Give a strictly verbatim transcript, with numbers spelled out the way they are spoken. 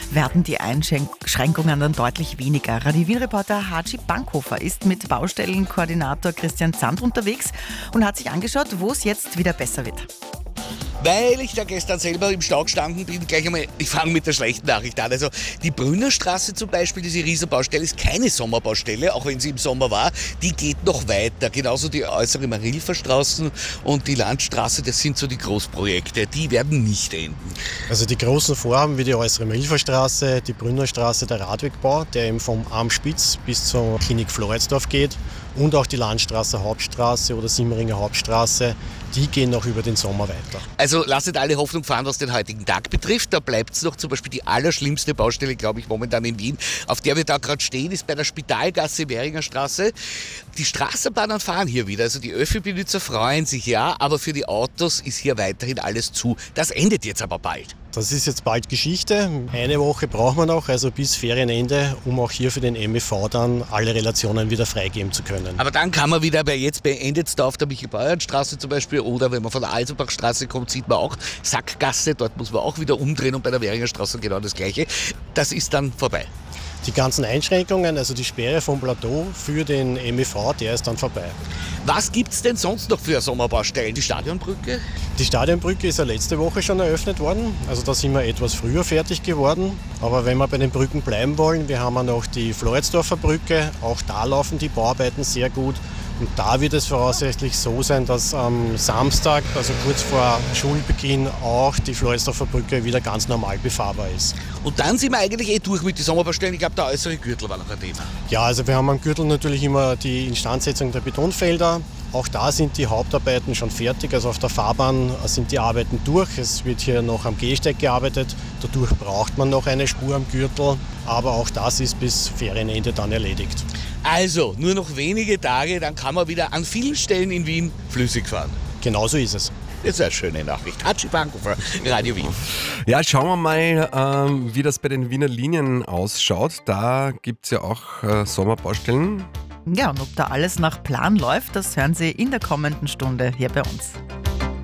werden die Einschränkungen dann deutlich weniger. Radio Wien-Reporter Haji Bankhofer ist mit Baustellenkoordinator Christian Zand unterwegs und hat sich angeschaut, wo es jetzt wieder besser wird. Weil ich da gestern selber im Stau gestanden bin, gleich einmal, ich fange mit der schlechten Nachricht an. Also die Brünnerstraße zum Beispiel, diese Riesenbaustelle, ist keine Sommerbaustelle, auch wenn sie im Sommer war. Die geht noch weiter. Genauso die äußere Marilfer Straßen und die Landstraße, das sind so die Großprojekte. Die werden nicht enden. Also die großen Vorhaben wie die äußere Marilfer Straße, die Brünnerstraße, der Radwegbau, der eben vom Armspitz bis zur Klinik Floridsdorf geht, und auch die Landstraße Hauptstraße oder Simmeringer Hauptstraße, die gehen noch über den Sommer weiter. Also lasst alle Hoffnung fahren, was den heutigen Tag betrifft. Da bleibt es noch zum Beispiel die allerschlimmste Baustelle, glaube ich, momentan in Wien, auf der wir da gerade stehen, ist bei der Spitalgasse Währinger Straße. Die Straßenbahnen fahren hier wieder, also die Öffi-Benutzer freuen sich ja, aber für die Autos ist hier weiterhin alles zu. Das endet jetzt aber bald. Das ist jetzt bald Geschichte. Eine Woche braucht man noch, also bis Ferienende, um auch hier für den M E V dann alle Relationen wieder freigeben zu können. Aber dann kann man wieder, weil jetzt beendet es da auf der Michel-Beuern-Straße zum Beispiel, oder wenn man von der Alsenbachstraße kommt, sieht man auch Sackgasse, dort muss man auch wieder umdrehen, und bei der Währinger Straße genau das Gleiche. Das ist dann vorbei. Die ganzen Einschränkungen, also die Sperre vom Plateau für den M E V, der ist dann vorbei. Was gibt es denn sonst noch für Sommerbaustellen? Die Stadionbrücke? Die Stadionbrücke ist ja letzte Woche schon eröffnet worden. Also da sind wir etwas früher fertig geworden. Aber wenn wir bei den Brücken bleiben wollen, wir haben ja noch die Floridsdorfer Brücke. Auch da laufen die Bauarbeiten sehr gut. Und da wird es voraussichtlich so sein, dass am Samstag, also kurz vor Schulbeginn, auch die Floridsdorfer Brücke wieder ganz normal befahrbar ist. Und dann sind wir eigentlich eh durch mit den Sommerbaustellen. Ich glaube, der äußere Gürtel war noch ein Thema. Ja, also wir haben am Gürtel natürlich immer die Instandsetzung der Betonfelder. Auch da sind die Hauptarbeiten schon fertig. Also auf der Fahrbahn sind die Arbeiten durch. Es wird hier noch am Gehsteig gearbeitet. Dadurch braucht man noch eine Spur am Gürtel. Aber auch das ist bis Ferienende dann erledigt. Also, nur noch wenige Tage, dann kann man wieder an vielen Stellen in Wien flüssig fahren. Genau so ist es. Das ist eine schöne Nachricht. Haji Bankhofer, Radio Wien. Ja, schauen wir mal, ähm, wie das bei den Wiener Linien ausschaut. Da gibt es ja auch äh, Sommerbaustellen. Ja, und ob da alles nach Plan läuft, das hören Sie in der kommenden Stunde hier bei uns.